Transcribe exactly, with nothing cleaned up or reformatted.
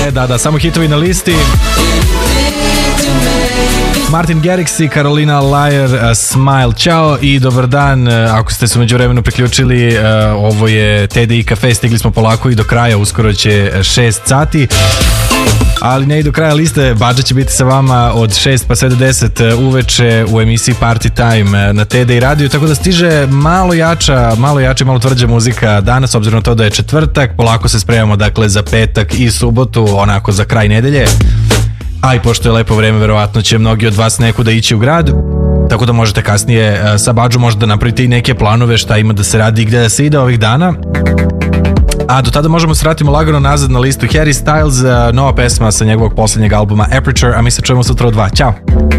E, da, da, samo hitovi na listi. Martin Garrix i Carolina Liar, uh, Smile. Ćao i dobar dan. Uh, ako ste se među vremenu priključili, uh, ovo je T D I Cafe. Stigli smo polako i do kraja. Uskoro će šest sati. Ali ne i do kraja liste. Badža će biti sa vama od šest pa sve do deset uveče u emisiji Party Time na T D I radiju, tako da stiže malo jača, malo jača i malo tvrđa muzika danas, obzirom na to da je četvrtak. Polako se spremamo dakle za petak i subotu, onako za kraj nedelje. A i pošto je lepo vreme, verovatno će mnogi od vas nekuda ići u grad, tako da možete kasnije sa Badžom možda napraviti i neke planove šta ima da se radi i gde da se ide ovih dana. A do tada možemo se vratimo lagano nazad na listu. Harry Styles, nova pesma sa njegovog poslednjeg albuma Aperture, a mi se čujemo sutra u dva. Ćao!